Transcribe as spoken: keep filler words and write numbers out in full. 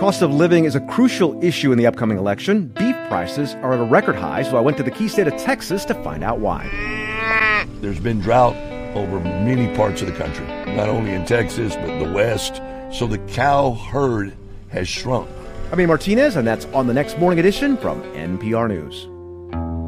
Cost of living is a crucial issue in the upcoming election. Beef prices are at a record high, so I went to the key state of Texas to find out why. There's been drought over many parts of the country, not only in Texas, but the West. So the cow herd has shrunk. I'm Ian Martinez, and that's on the next Morning Edition from N P R News.